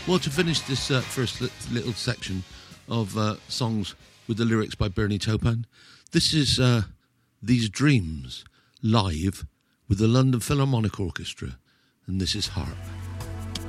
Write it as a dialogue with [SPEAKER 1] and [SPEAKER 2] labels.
[SPEAKER 1] Well, to finish this first little section of songs with the lyrics by Bernie Taupin, this is These Dreams live with the London Philharmonic Orchestra, and this is Harp.